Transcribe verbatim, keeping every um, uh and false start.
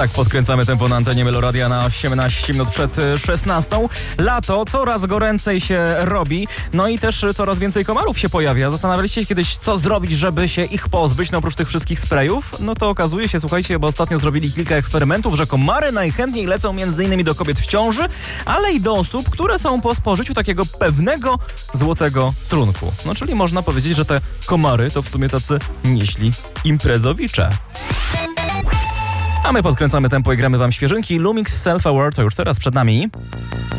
Tak, podkręcamy tempo na antenie Meloradia na osiemnaście minut przed szesnastą. Lato coraz goręcej się robi, no i też coraz więcej komarów się pojawia. Zastanawialiście się kiedyś, co zrobić, żeby się ich pozbyć, no oprócz tych wszystkich sprayów? No to okazuje się, słuchajcie, bo ostatnio zrobili kilka eksperymentów, że komary najchętniej lecą między innymi do kobiet w ciąży, ale i do osób, które są po spożyciu takiego pewnego złotego trunku. No czyli można powiedzieć, że te komary to w sumie tacy nieźli imprezowicze. A my podkręcamy tempo i gramy wam świeżynki. Lumix Self Aware to już teraz przed nami.